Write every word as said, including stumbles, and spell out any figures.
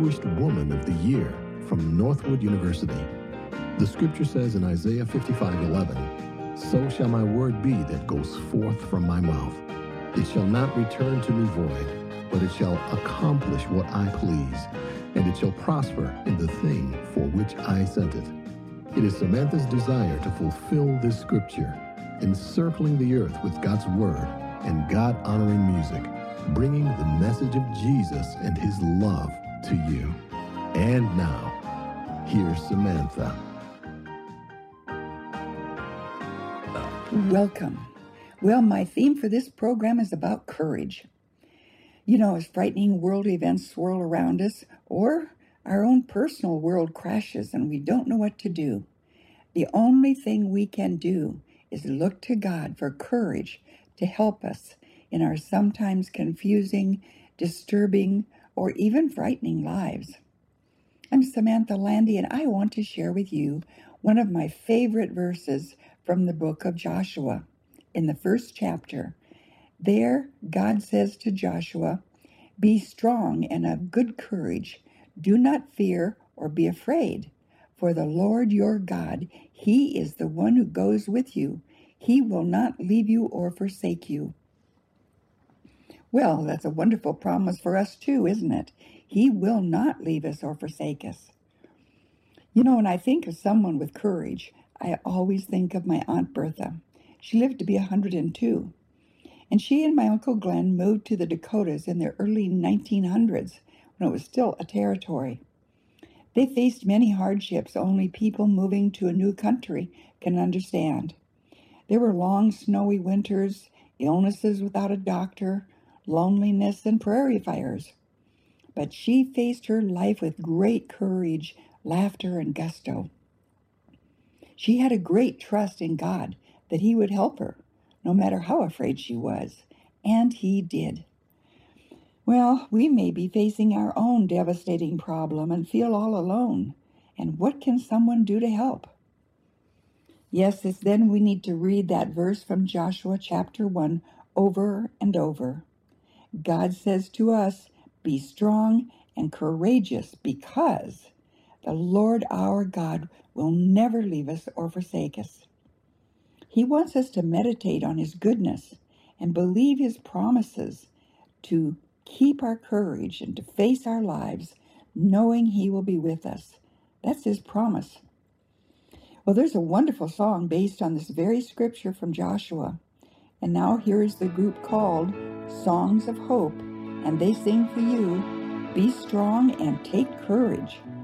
Distinguished Woman of the Year from Northwood University. The scripture says in Isaiah fifty-five eleven, "So shall my word be that goes forth from my mouth. It shall not return to me void, but it shall accomplish what I please, and it shall prosper in the thing for which I sent it." It is Samantha's desire to fulfill this scripture, encircling the earth with God's word and God-honoring music, bringing the message of Jesus and his love to you. And now, here's Samantha. Welcome. Well, my theme for this program is about courage. You know, as frightening world events swirl around us, or our own personal world crashes and we don't know what to do, the only thing we can do is look to God for courage to help us in our sometimes confusing, disturbing, or even frightening lives. I'm Samantha Landy, and I want to share with you one of my favorite verses from the book of Joshua. In the first chapter, there God says to Joshua, "Be strong and of good courage. Do not fear or be afraid, for the Lord your God, he is the one who goes with you. He will not leave you or forsake you." Well, that's a wonderful promise for us too, isn't it? He will not leave us or forsake us. You know, when I think of someone with courage, I always think of my Aunt Bertha. She lived to be one hundred two. And she and my Uncle Glenn moved to the Dakotas in the early nineteen hundreds, when it was still a territory. They faced many hardships only people moving to a new country can understand. There were long, snowy winters, illnesses without a doctor, loneliness, and prairie fires. But she faced her life with great courage, laughter, and gusto. She had a great trust in God that he would help her, no matter how afraid she was, and he did. Well, we may be facing our own devastating problem and feel all alone. And what can someone do to help? Yes, it's then we need to read that verse from Joshua chapter one over and over. God says to us, "Be strong and courageous, because the Lord our God will never leave us or forsake us." He wants us to meditate on his goodness and believe his promises, to keep our courage and to face our lives, knowing he will be with us. That's his promise. Well, there's a wonderful song based on this very scripture from Joshua. And now here is the group called Songs of Hope, and they sing for you, "Be strong and take courage."